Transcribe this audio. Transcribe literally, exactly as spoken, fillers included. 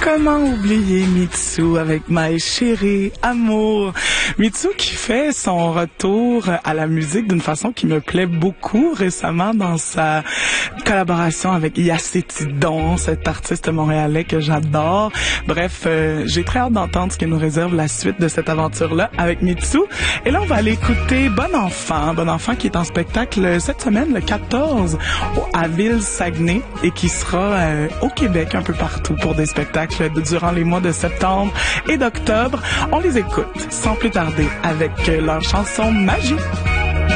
Comment oublier Mitsou avec My Chérie Amour. Mitsou qui fait son retour à la musique d'une façon qui me plaît beaucoup récemment dans sa collaboration avec Yacetidon, cet artiste montréalais que j'adore. Bref, euh, j'ai très hâte d'entendre ce que nous réserve la suite de cette aventure-là avec Mitsou. Et là, on va aller écouter Bon Enfant. Bon Enfant qui est en spectacle cette semaine, le quatorze, à Ville-Saguenay et qui sera euh, au Québec un peu partout pour des spectacles durant les mois de septembre et d'octobre. On les écoute sans plus tarder avec leur chanson Magie.